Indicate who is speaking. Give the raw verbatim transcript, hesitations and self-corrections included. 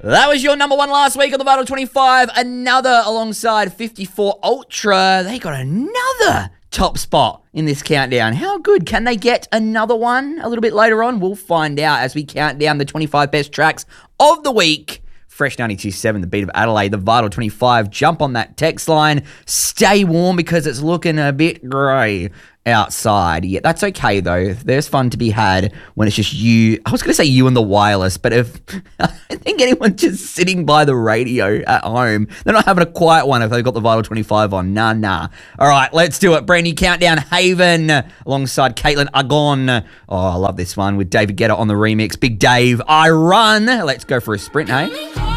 Speaker 1: That was your number one last week on the Vital twenty-five. Another alongside fifty-four Ultra. They got another top spot in this countdown. How good? Can they get another one a little bit later on? We'll find out as we count down the twenty-five best tracks of the week. Fresh ninety-two point seven, the beat of Adelaide, the Vital twenty-five. Jump on that text line. Stay warm because it's looking a bit grey outside. Yeah, that's okay though. There's fun to be had when it's just you. I was going to say you and the wireless, but if I think anyone just sitting by the radio at home, they're not having a quiet one if they've got the Vital twenty-five on. Nah, nah. All right, let's do it. Brand new countdown. Haven alongside Caitlin Agon. Oh, I love this one with David Guetta on the remix. Big Dave, I Run. Let's go for a sprint, hey?